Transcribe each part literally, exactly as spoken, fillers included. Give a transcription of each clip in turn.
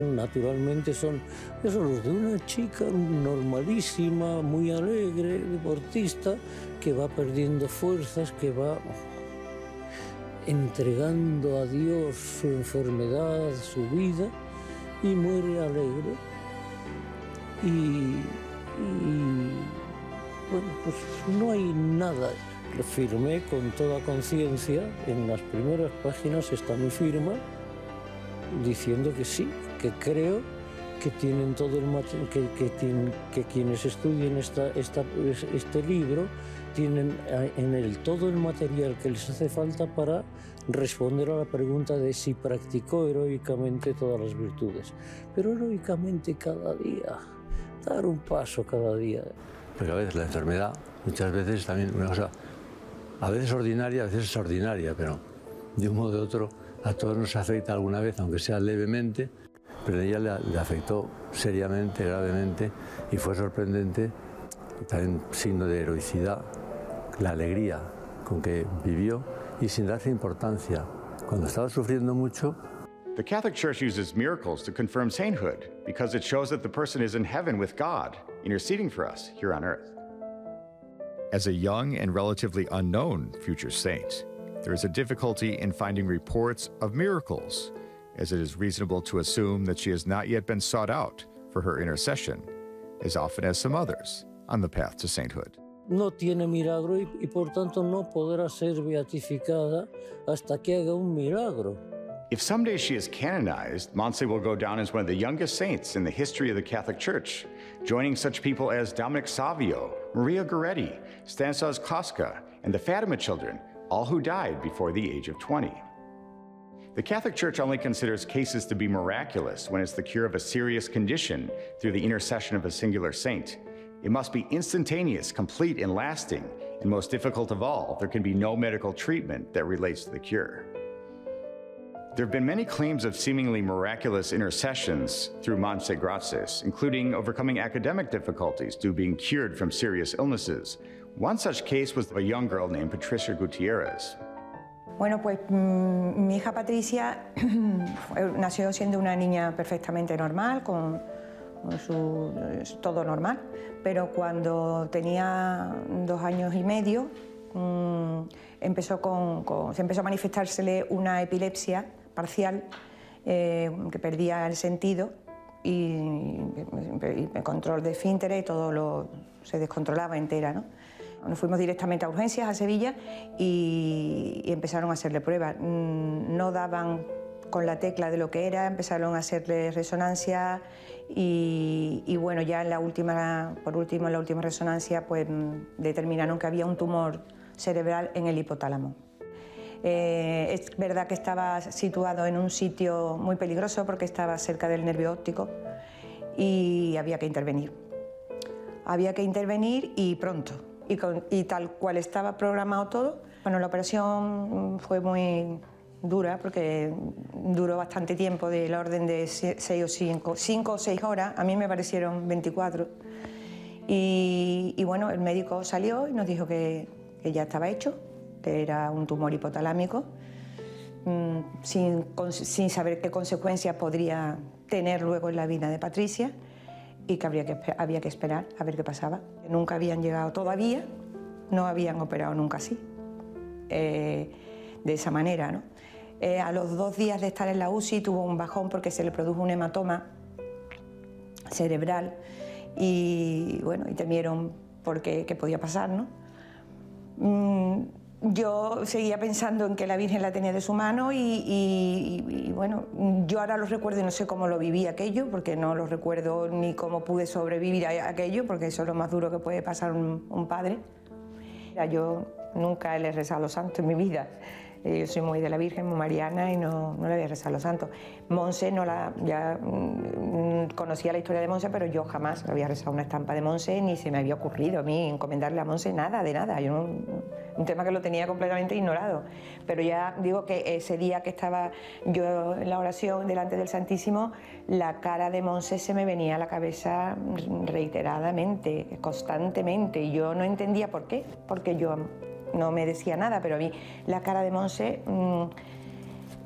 Naturalmente son esos los de una chica normalísima, muy alegre, deportista, que va perdiendo fuerzas, que va entregando a Dios su enfermedad, su vida, y muere alegre. Y, y bueno, pues no hay nada. Lo firmé con toda conciencia, en las primeras páginas está mi firma, diciendo que sí, que creo que tienen todo el que, que, tienen, que quienes estudien esta, esta, este libro tienen en él todo el material que les hace falta para responder a la pregunta de si practicó heroicamente todas las virtudes. Pero heroicamente cada día, dar un paso cada día. Porque a veces la enfermedad, muchas veces también una cosa, a veces ordinaria, a veces extraordinaria, pero de un modo u otro a todos nos afecta alguna vez, aunque sea levemente, pero a ella le, le afectó seriamente, gravemente, y fue sorprendente, también signo de heroicidad, la alegría con que vivió y sin darse importancia. Cuando estaba sufriendo mucho. The Catholic Church uses miracles to confirm sainthood because it shows that the person is in heaven with God, interceding for us here on earth. As a young and relatively unknown future saint, there is a difficulty in finding reports of miracles, as it is reasonable to assume that she has not yet been sought out for her intercession, as often as some others on the path to sainthood. No tiene milagro y, y por tanto no podrá ser beatificada hasta que haga un milagro. If someday she is canonized, Montse will go down as one of the youngest saints in the history of the Catholic Church, joining such people as Dominic Savio, Maria Goretti, Stanislaus Kostka, and the Fatima children, all who died before the age of twenty. The Catholic Church only considers cases to be miraculous when it's the cure of a serious condition through the intercession of a singular saint. It must be instantaneous, complete, and lasting, and most difficult of all, there can be no medical treatment that relates to the cure. There have been many claims of seemingly miraculous intercessions through Montse Graces, including overcoming academic difficulties due to being cured from serious illnesses. One such case was of a young girl named Patricia Gutierrez. Bueno, pues mmm, mi hija Patricia nació siendo una niña perfectamente normal, con, con su, todo normal, pero cuando tenía dos años y medio mmm, empezó con, con, se empezó a manifestársele una epilepsia parcial, eh, que perdía el sentido y, y el control de esfínteres y todo lo, se descontrolaba entera, ¿no? Nos fuimos directamente a urgencias a Sevilla y, y empezaron a hacerle pruebas. No daban con la tecla de lo que era, empezaron a hacerle resonancia y, y bueno, ya en la última, por último, en la última resonancia, pues determinaron que había un tumor cerebral en el hipotálamo. Eh, es verdad que estaba situado en un sitio muy peligroso porque estaba cerca del nervio óptico y había que intervenir. Había que intervenir y pronto. Y, con, y tal cual estaba programado todo. Bueno, la operación fue muy dura porque duró bastante tiempo, del orden de seis o cinco, cinco o seis horas, a mí me parecieron veinticuatro. Y, y bueno, el médico salió y nos dijo que, que ya estaba hecho, que era un tumor hipotalámico, mmm, sin, con, sin saber qué consecuencias podría tener luego en la vida de Patricia, y que, habría que había que esperar a ver qué pasaba. Nunca habían llegado todavía, no habían operado nunca así, eh, de esa manera, ¿no? Eh, a los dos días de estar en la U C I tuvo un bajón porque se le produjo un hematoma cerebral y bueno, y temieron por qué, qué podía pasar, ¿no? Mm, Yo seguía pensando en que la Virgen la tenía de su mano y, y, y, y bueno, yo ahora lo recuerdo y no sé cómo lo viví aquello, porque no lo recuerdo ni cómo pude sobrevivir a aquello, porque eso es lo más duro que puede pasar un, un padre. Yo nunca le he rezado a los santos en mi vida. Yo soy muy de la Virgen, muy mariana y no, no le había rezado a los santos. Monse, no la, ya mmm, conocía la historia de Monse, pero yo jamás había rezado una estampa de Monse, ni se me había ocurrido a mí encomendarle a Monse nada, de nada. Yo no, un tema que lo tenía completamente ignorado. Pero ya digo que ese día que estaba yo en la oración delante del Santísimo, la cara de Monse se me venía a la cabeza reiteradamente, constantemente, y yo no entendía por qué, porque yo no me decía nada, pero a mí la cara de Monse mmm,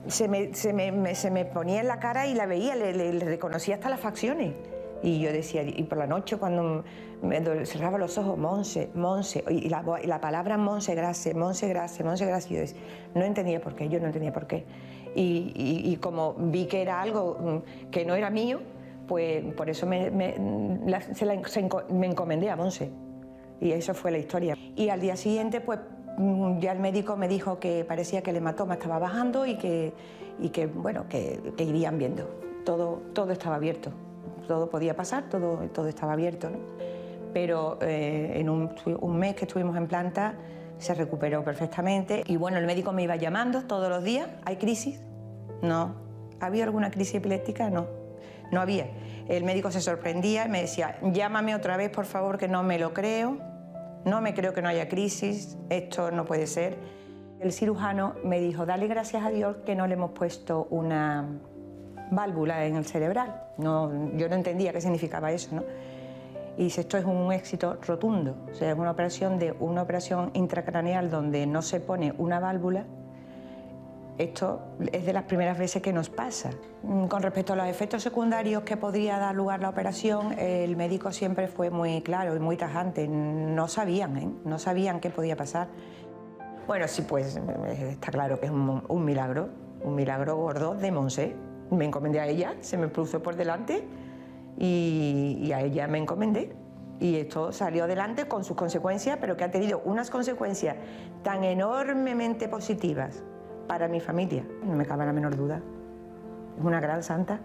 se me, se me, me, se me ponía en la cara y la veía, le, le, le reconocía hasta las facciones. Y yo decía, y por la noche cuando me cerraba los ojos, Monse, Monse, y la, y la palabra Monse Grace, Monse Grace, Monse Grace, yo decía, no entendía por qué, yo no entendía por qué. Y, y, y como vi que era algo que no era mío, pues por eso me, me, la, se la, se, me encomendé a Monse. Y eso fue la historia. Y al día siguiente, pues ya el médico me dijo que parecía que el hematoma estaba bajando y que, y que bueno, que, que irían viendo. Todo, todo estaba abierto. Todo podía pasar, todo, todo estaba abierto, ¿no? Pero eh, en un, un mes que estuvimos en planta se recuperó perfectamente y bueno, el médico me iba llamando todos los días. ¿Hay crisis? No. ¿Ha habido alguna crisis epiléptica? No. No había. El médico se sorprendía y me decía, llámame otra vez, por favor, que no me lo creo, no me creo que no haya crisis, esto no puede ser. El cirujano me dijo, dale gracias a Dios que no le hemos puesto una válvula en el cerebral. No, yo no entendía qué significaba eso, ¿no? Y dice, esto es un éxito rotundo. O sea, es una operación, de, una operación intracraneal donde no se pone una válvula. Esto es de las primeras veces que nos pasa. Con respecto a los efectos secundarios que podría dar lugar la operación, el médico siempre fue muy claro y muy tajante. No sabían, ¿eh? No sabían qué podía pasar. Bueno, sí, pues está claro que es un, un milagro, un milagro gordo de Monse. Me encomendé a ella, se me puso por delante y, y a ella me encomendé. Y esto salió adelante con sus consecuencias, pero que ha tenido unas consecuencias tan enormemente positivas para mi familia. No me cabe la menor duda. Es una gran santa.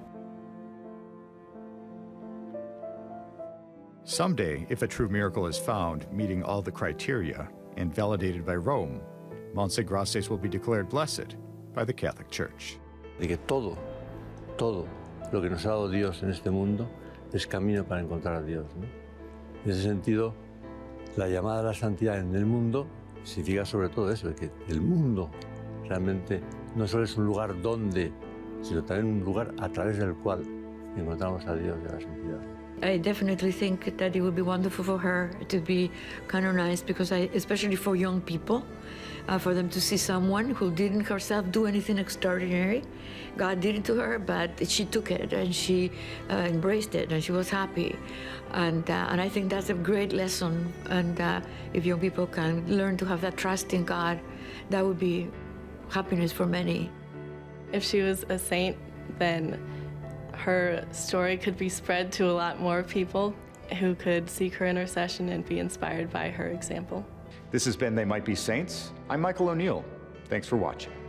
Someday, if a true miracle is found meeting all the criteria and validated by Rome, Monse Graces will be declared blessed by the Catholic Church. De que todo, todo lo que nos ha dado Dios en este mundo es camino para encontrar a Dios, ¿no? En ese sentido, la llamada a la santidad en el mundo significa sobre todo eso, que el mundo realmente no solo es un lugar donde, sino también un lugar a través del cual encontramos a Dios y a la santidad. I definitely think that it would be wonderful for her to be canonized, because I, especially for young people, uh, for them to see someone who didn't herself do anything extraordinary. God did it to her, but she took it and she uh, embraced it and she was happy. And, uh, and I think that's a great lesson. And uh, if young people can learn to have that trust in God, that would be happiness for many. If she was a saint, then her story could be spread to a lot more people who could seek her intercession and be inspired by her example. This has been They Might Be Saints. I'm Michael O'Neill. Thanks for watching.